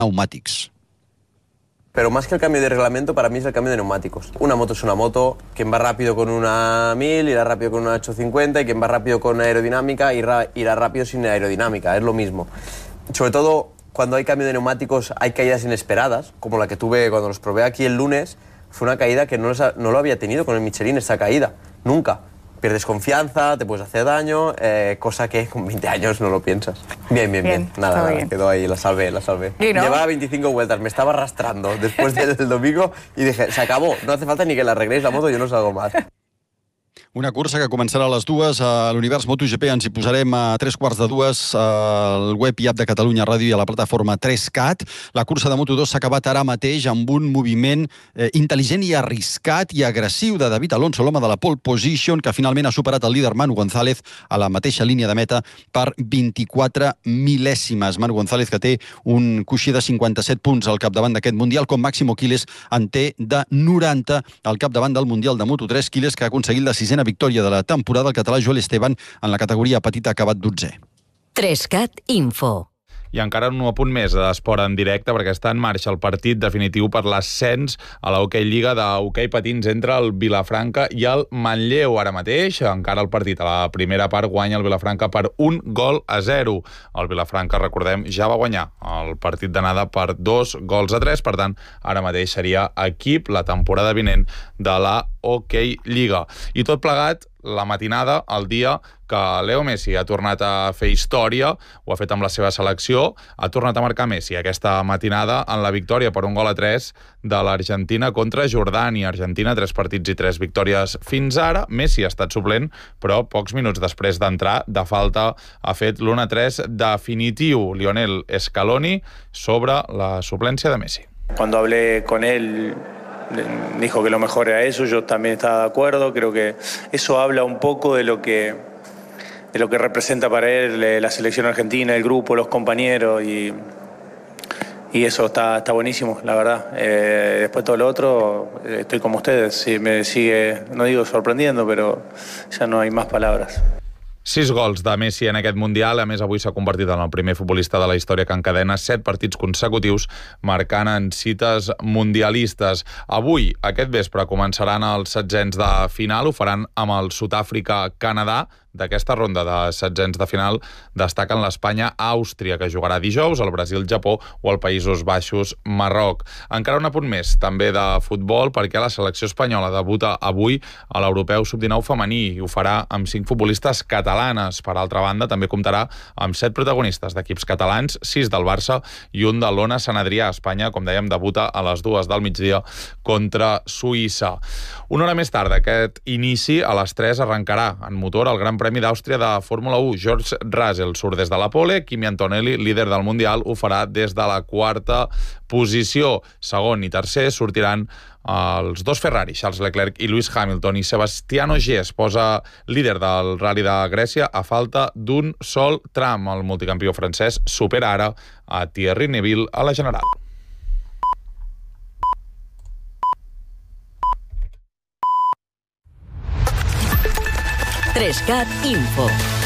neumàtics. Pero más que el cambio de reglamento, para mí es el cambio de neumáticos. Una moto es una moto, quien va rápido con una 1000 irá rápido con una 850 y quien va rápido con aerodinámica irá rápido sin aerodinámica, es lo mismo. Sobre todo cuando hay cambio de neumáticos hay caídas inesperadas, como la que tuve cuando los probé aquí el lunes, fue una caída que no lo había tenido con el Michelin, esa caída, nunca. Pierdes confianza, te puedes hacer daño, cosa que con 20 años no lo piensas. Bien. Nada, quedó ahí, la salvé. ¿Y no? Llevaba 25 vueltas, me estaba arrastrando después del domingo y dije, se acabó, no hace falta ni que la arregléis la moto, yo no salgo más. Una cursa que començarà a les 2 a l'Univers MotoGP. Ens hi posarem a 3:45 al web i app de Catalunya Ràdio i a la plataforma 3CAT. La cursa de Moto2 s'ha acabat ara mateix amb un moviment intel·ligent i arriscat i agressiu de David Alonso, l'home de la pole position, que finalment ha superat el líder Manu González a la mateixa línia de meta per 24 mil·lèsimes. Manu González, que té un coixí de 57 punts al capdavant d'aquest Mundial, com Máximo Quiles en té de 90 al capdavant del Mundial de Moto3. Quiles, que ha aconseguit la 6a victòria de la temporada. El català Joel Esteban en la categoria petita ha acabat 12è. 3CAT Info. I encara un apunt més d'esport en directe, perquè està en marxa el partit definitiu per l'ascens a la Hockey Lliga d'hoquei patins entre el Vilafranca i el Manlleu. Ara mateix, encara el partit a la primera part guanya el Vilafranca per 1-0. El Vilafranca, recordem, ja va guanyar el partit d'anada per 2-3. Per tant, ara mateix seria equip la temporada vinent de la Hockey Lliga. I tot plegat, la matinada, el dia que Leo Messi ha tornat a fer història, ho ha fet amb la seva selecció, ha tornat a marcar Messi aquesta matinada en la victòria per 1-3 de l'Argentina contra Jordània. Argentina, 3 partits i 3 victòries fins ara. Messi ha estat suplent, però pocs minuts després d'entrar, de falta, ha fet l'1-3 definitiu. Lionel Scaloni sobre la suplència de Messi. Cuando hablé con él, dijo que lo mejor era eso, yo también estaba de acuerdo, creo que eso habla un poco de lo que representa para él la selección argentina, el grupo, los compañeros y eso está buenísimo, la verdad. Después todo lo otro, estoy como ustedes, sí, me sigue, no digo sorprendiendo, pero ya no hay más palabras. 6 gols de Messi en aquest Mundial. A més, avui s'ha convertit en el primer futbolista de la història que encadena 7 partits consecutius marcant en cites mundialistes. Avui, aquest vespre, començaran els setzents de final. Ho faran amb el Sud-àfrica-Canadà. D'aquesta ronda de setzents de final destaquen l'Espanya-Àustria, que jugarà dijous, el Brasil-Japó o el Països Baixos-Marroc. Encara un apunt més, també de futbol, perquè la selecció espanyola debuta avui a l'Europeu Sub-19 femení i ho farà amb 5 futbolistes catalanes. Per altra banda, també comptarà amb 7 protagonistes d'equips catalans, 6 del Barça i un de l'Ona Sant Adrià. Espanya, com dèiem, debuta a les 2 del migdia contra Suïssa. Una hora més tard d'aquest inici, a les 3 arrencarà en motor el Gran Premi d'Àustria de Fórmula 1. George Russell surt des de la pole, Kimi Antonelli, líder del Mundial, ho farà des de la 4a posició. Segon i tercer sortiran els 2 Ferrari, Charles Leclerc i Lewis Hamilton, i Sebastian Ogier es posa líder del Rally de Grècia a falta d'un sol tram. El multicampió francès supera ara a Thierry Neuville a la general. Trescat Info.